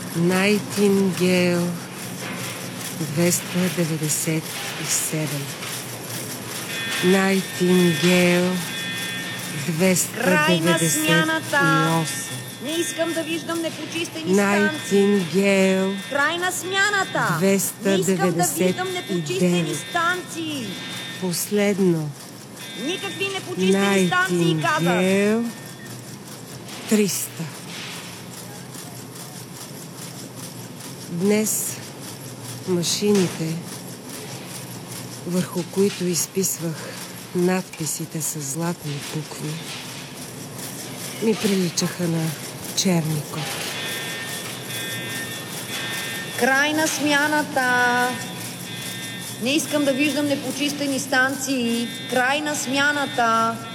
Найтингейл 297. Найтингейл 298. Край на смяната! Не искам да виждам непочистени станции. Найтингейл Край на смяната! Не искам да виждам непочистени 299. станции. Последно. Никакви непочистени станции, казах. Найтингейл 300. Днес машините, върху които изписвах надписите с златни букви, ми приличаха на черни котки. Край на смяната! Не искам да виждам непочистени станции. Край на смяната!